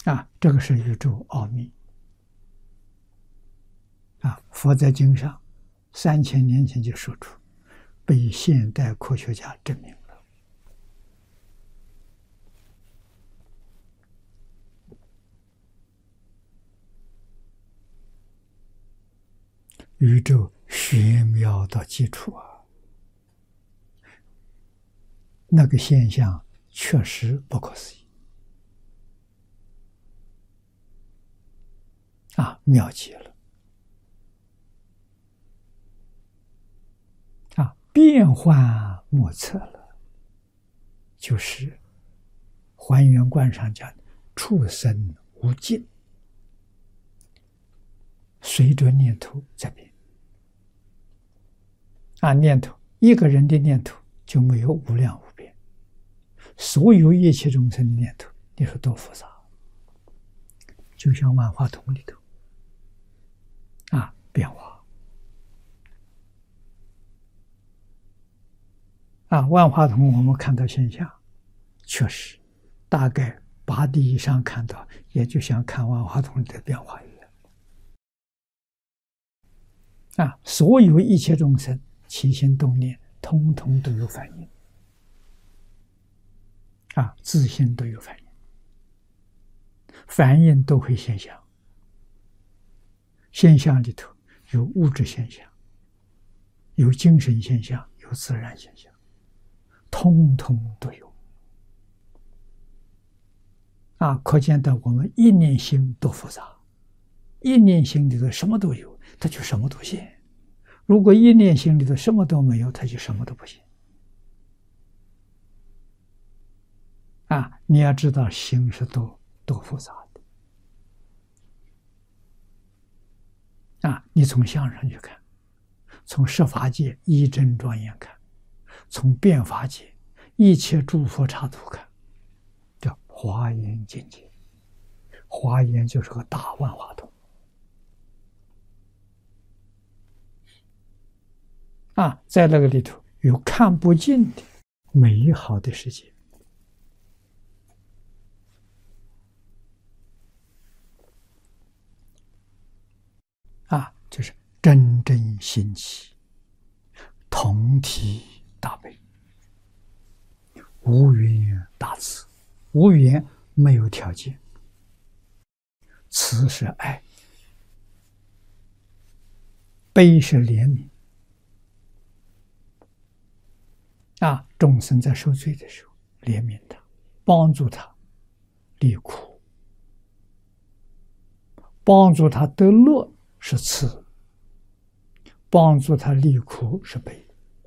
这个是宇宙奥秘佛在经上3000年前就说出，被现代科学家证明了。宇宙玄妙到基础那个现象确实不可思议妙极了变幻莫测了，就是还原观上讲的畜生无尽，随着念头在变念头，一个人的念头就没有无量无边，所有一切众生的念头，你说多复杂？就像万花筒里头变化万花筒我们看到现象，确实大概8D以上看到，也就像看万花筒里的变化一样所有一切众生起心动念，通通都有反应自性都有反应，反应都会现象，现象里头有物质现象，有精神现象，有自然现象，通通都有可见到我们一念心多复杂，一念心里头什么都有，它就什么都现；如果一念心里头什么都没有，它就什么都不现你要知道心是多复杂的你从相上去看，从十法界一真庄严看，从变法界一切诸佛刹土看，叫华严境界。华严就是个大万花筒在那个里头有看不尽的美好的世界就是真正兴起，同体大悲，无缘大慈。无缘没有条件，慈是爱，悲是怜悯众生在受罪的时候，怜悯他，帮助他离苦，帮助他得乐是慈，帮助他离苦是悲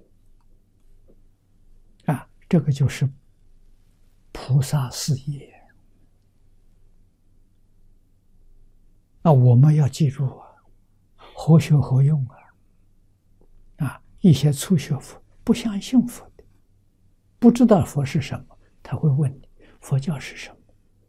这个就是菩萨事业我们要记住何学何用一些初学佛不相信佛的，不知道佛是什么，他会问你佛教是什么，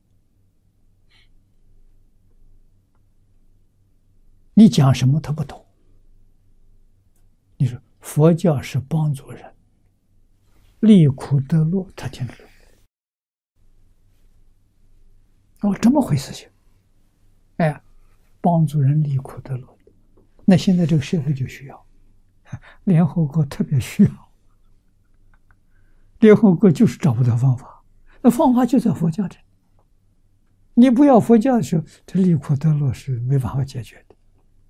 你讲什么他不懂。你说佛教是帮助人离苦得乐，他听得懂这么回事情帮助人离苦得乐，那现在这个社会就需要，联合国特别需要，联合国就是找不到方法，那方法就在佛教这里，你不要佛教的时候，这离苦得乐是没办法解决的。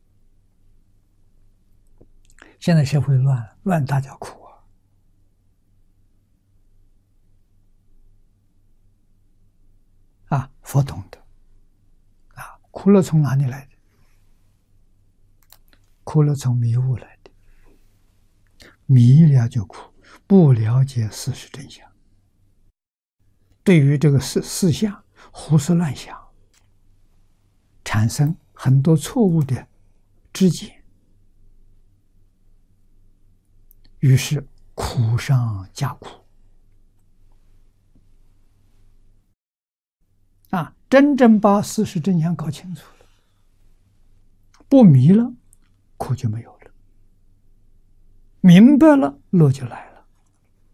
现在社会乱大家苦佛懂得苦乐从哪里来的？苦乐从迷悟来的，迷了就苦，不了解事实真相，对于这个事项胡思乱想，产生很多错误的知见，于是苦上加苦真正把事实真相搞清楚了，不迷了，苦就没有了；明白了，乐就来了。